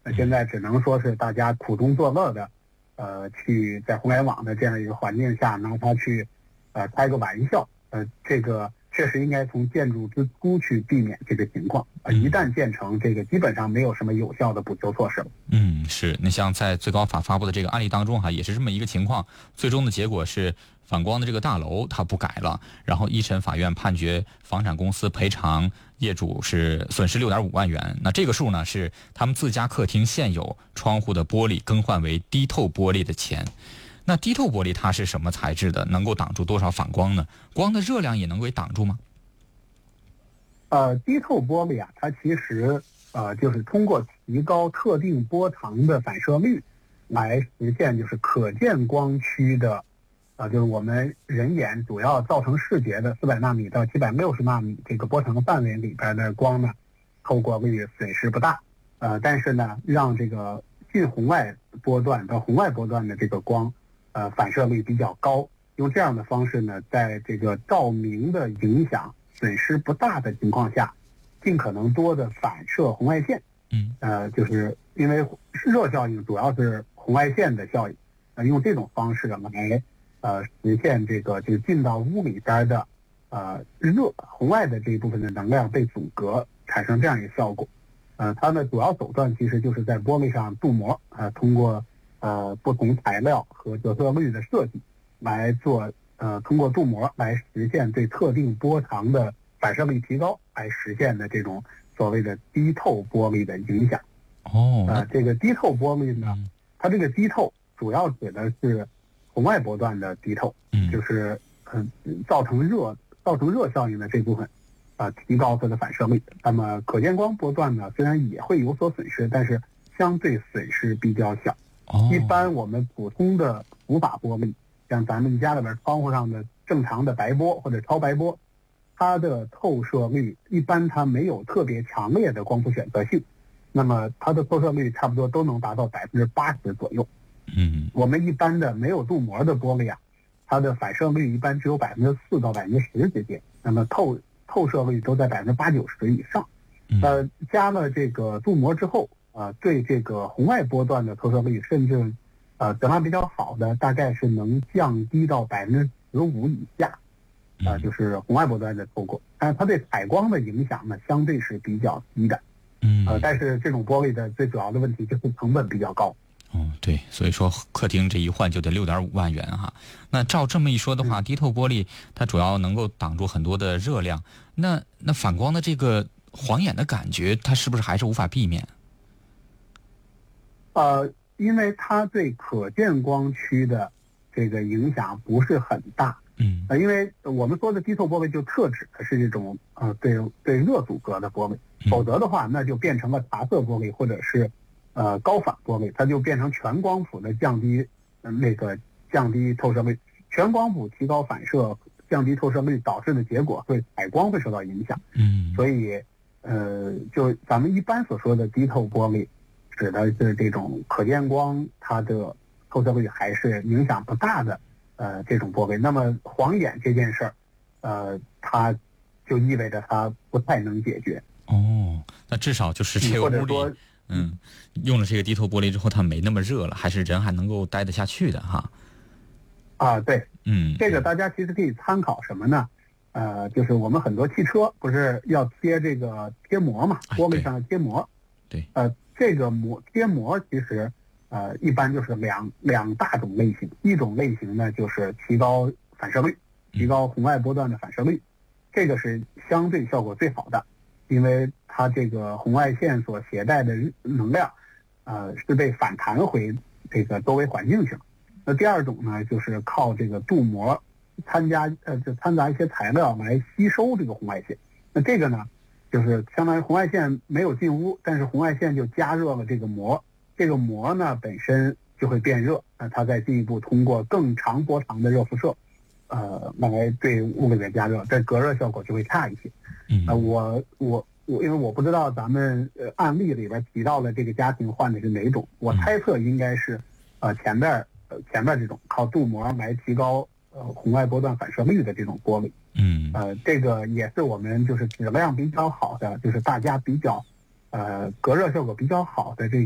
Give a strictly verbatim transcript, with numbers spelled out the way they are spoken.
那现在只能说是大家苦中作乐的，呃，去在互联网的这样一个环境下拿它去，呃，开个玩笑，呃，这个确实应该从建筑之初去避免这个情况。呃，一旦建成，这个基本上没有什么有效的补救措施了。 嗯，是。那像在最高法发布的这个案例当中哈，也是这么一个情况。最终的结果是，反光的这个大楼它不改了，然后一审法院判决房产公司赔偿业主是损失六点五万元。那这个数呢，是他们自家客厅现有窗户的玻璃更换为低透玻璃的钱。那低透玻璃它是什么材质的？能够挡住多少反光呢？光的热量也能够挡住吗？ 呃，低透玻璃啊，它其实呃就是通过提高特定波长的反射率，来实现就是可见光区的，啊、呃，就是我们人眼主要造成视觉的四百纳米到七百六十纳米这个波长范围里边的光呢，透过率损失不大，呃，但是呢，让这个近红外波段到红外波段的这个光，呃，反射率比较高，用这样的方式呢，在这个照明的影响损失不大的情况下，尽可能多的反射红外线。 嗯， 呃，就是因为热效应主要是红外线的效应，呃，用这种方式来呃实现这个就是进到屋里边的呃热红外的这一部分的能量被阻隔，产生这样一个效果。呃，它的主要手段其实就是在玻璃上镀膜，呃，通过呃不同材料和折射率的设计来做。呃，通过镀膜来实现对特定波长的反射率提高，来实现的这种所谓的低透玻璃的影响。 哦， 呃，这个低透玻璃呢，它这个低透主要指的是红外波段的低透， 嗯， 就是嗯、呃、造成热造成热效应的这部分，啊、呃，提高它的反射率。那么可见光波段呢，虽然也会有所损失，但是相对损失比较小。 哦， 一般我们普通的浮法玻璃，像咱们家里边窗户上的正常的白玻或者超白玻，它的透射率一般它没有特别强烈的光谱选择性，那么它的透射率差不多都能达到百分之八十左右。 嗯， 我们一般的没有镀膜的玻璃啊，它的反射率一般只有百分之四到百分之十之间，那么透透射率都在百分之八九十以上。呃，加了这个镀膜之后，呃，对这个红外波段的透射率甚至。呃，质量比较好的大概是能降低到百分之十五以下，啊、呃，就是红外波段的透过，但是它对采光的影响呢，相对是比较低的， 嗯， 呃，但是这种玻璃的最主要的问题就是成本比较高。 哦，对，所以说客厅这一换就得六点五万元哈。那照这么一说的话，嗯、低透玻璃它主要能够挡住很多的热量，那那反光的这个晃眼的感觉，它是不是还是无法避免？ 呃。因为它对可见光区的这个影响不是很大， 嗯， 呃，因为我们说的低透玻璃就特指的是这种呃对对热阻隔的玻璃，否则的话那就变成了茶色玻璃或者是呃高反玻璃，它就变成全光谱的降低、呃、那个降低透射率，全光谱提高反射降低透射率导致的结果会采光会受到影响， 嗯， 所以呃就咱们一般所说的低透玻璃。指的是这种可见光，它的透射率还是影响不大的，呃，这种玻璃。那么晃眼这件事儿，呃，它就意味着它不太能解决。 哦，那至少就是这个屋里，嗯，用了这个低透玻璃之后，它没那么热了，还是人还能够待得下去的哈。 啊，对， 嗯， 这个大家其实可以参考什么呢？呃，就是我们很多汽车不是要贴这个贴膜嘛，玻璃上的贴膜， 对， 呃。这个膜贴膜其实，呃，一般就是两两大种类型。一种类型呢，就是提高反射率，提高红外波段的反射率，这个是相对效果最好的，因为它这个红外线所携带的能量，呃，是被反弹回这个周围环境去了。那第二种呢，就是靠这个镀膜参加呃，就掺杂一些材料来吸收这个红外线。那这个呢？就是相当于红外线没有进屋，但是红外线就加热了这个膜，这个膜呢本身就会变热，那它再进一步通过更长波长的热辐射，呃，来对屋里面加热，这隔热效果就会差一些。 嗯， 呃，我我我，因为我不知道咱们呃案例里边提到的这个家庭换的是哪种，我猜测应该是呃前边呃前边这种靠镀膜来提高呃红外波段反射率的这种玻璃。 嗯， 呃，这个也是我们就是质量比较好的，就是大家比较，呃，隔热效果比较好的这